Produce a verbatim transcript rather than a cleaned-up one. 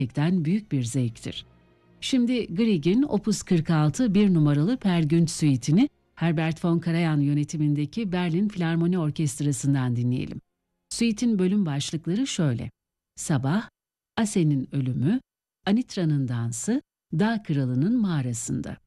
gerçekten büyük bir zevktir. Şimdi Grieg'in Opus kırk altı bir numaralı Per Günd Suite'ini Herbert von Karajan yönetimindeki Berlin Filarmoni Orkestrası'ndan dinleyelim. Suite'in bölüm başlıkları şöyle: Sabah, Asen'in ölümü, Anitra'nın dansı, Dağ Kralı'nın mağarasında.